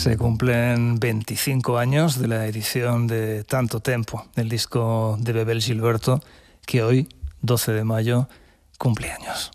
Se cumplen 25 años de la edición de Tanto Tempo, del disco de Bebel Gilberto, que hoy, 12 de mayo, cumple años.